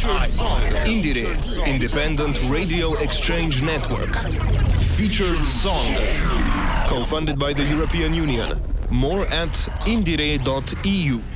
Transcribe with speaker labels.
Speaker 1: Featured song. Indire, Independent Radio Exchange Network. Featured song. Co-funded by the European Union. More at indire.eu.